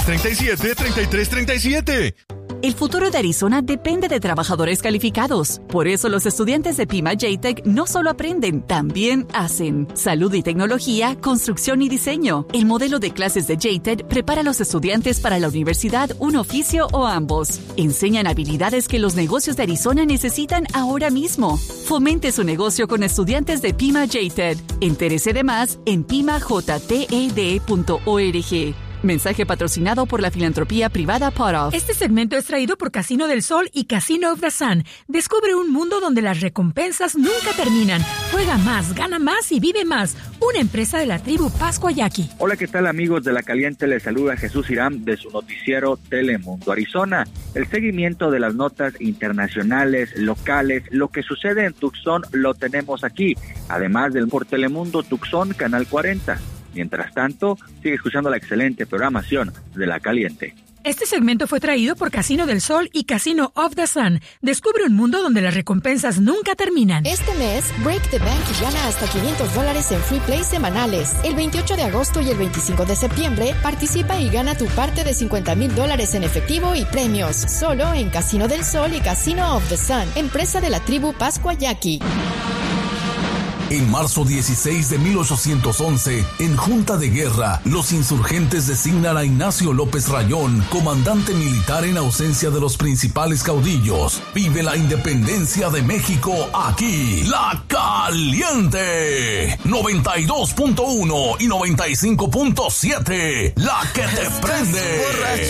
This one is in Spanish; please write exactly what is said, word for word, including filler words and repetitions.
treinta y siete, treinta y tres, treinta y siete. El futuro de Arizona depende de trabajadores calificados. Por eso los estudiantes de Pima J-Tech no solo aprenden, también hacen. Salud y tecnología, construcción y diseño. El modelo de clases de J-Tech prepara a los estudiantes para la universidad, un oficio o ambos. Enseñan habilidades que los negocios de Arizona necesitan ahora mismo. Fomente su negocio con estudiantes de Pima J-Tech. Entérese de más en pima j t e d punto org. Mensaje patrocinado por la filantropía privada Pot-Off. Este segmento es traído por Casino del Sol y Casino of the Sun. Descubre un mundo donde las recompensas nunca terminan. Juega más, gana más y vive más. Una empresa de la tribu Pascua Yaqui. Hola, ¿qué tal, amigos de La Caliente? Les saluda Jesús Irán de su noticiero Telemundo Arizona. El seguimiento de las notas internacionales, locales, lo que sucede en Tucson lo tenemos aquí. Además del por Telemundo Tucson, Canal cuarenta. Mientras tanto, sigue escuchando la excelente programación de La Caliente. Este segmento fue traído por Casino del Sol y Casino of the Sun. Descubre un mundo donde las recompensas nunca terminan. Este mes, Break the Bank y gana hasta quinientos dólares en free play semanales. El veintiocho de agosto y el veinticinco de septiembre, participa y gana tu parte de cincuenta mil dólares en efectivo y premios. Solo en Casino del Sol y Casino of the Sun, empresa de la tribu Pascua Yaqui. En marzo dieciséis de mil ochocientos once, en Junta de Guerra, los insurgentes designan a Ignacio López Rayón comandante militar en ausencia de los principales caudillos. Vive la independencia de México aquí, La Caliente. noventa y dos punto uno y noventa y cinco punto siete, la que te prende.